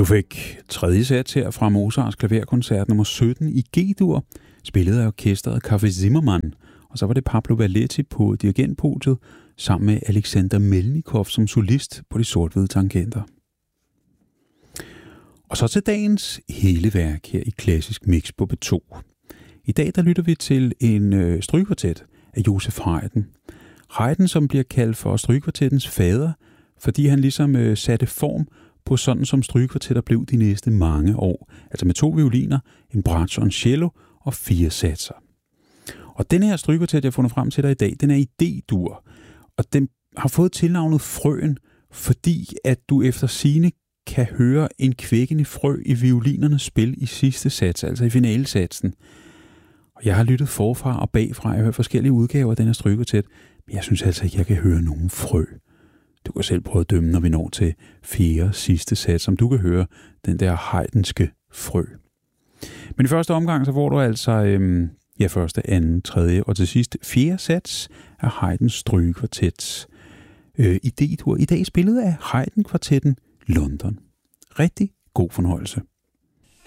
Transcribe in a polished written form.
Du fik tredje sats her fra Mozarts klaverkoncert nummer 17 i G-dur, spillet af orkestret Café Zimmermann, og så var det Pablo Valletti på dirigentpodiet, sammen med Alexander Melnikov som solist på de sort-hvide tangenter. Og så til dagens hele værk her i Klassisk Mix på P2. I dag der lytter vi til en strygekvartet af Joseph Haydn. Haydn, som bliver kaldt for strygekvartettens fader, fordi han ligesom satte form på sådan som strygekvartetter blev de næste mange år. Altså med 2 violiner, en bratsch og en cello og 4 satser. Og den her strygekvartet, jeg har fundet frem til dig i dag, den er i D-dur. Og den har fået tilnavnet Frøen, fordi at du efter sigende kan høre en kvækkende frø i violinernes spil i sidste sats, altså i finalesatsen. Og jeg har lyttet forfra og bagfra, jeg har hørt forskellige udgaver af den her strygekvartet, men jeg synes altså ikke, jeg kan høre nogen frø. Du kan selv prøve at dømme, når vi når til 4. sidste sats, som du kan høre den der haydnske frø. Men i første omgang, så får du altså første, anden, tredje og til sidst 4. sats af Haydns strygekvartet i D-dur. I dag spillet af Haydn-kvartetten London. Rigtig god fornøjelse.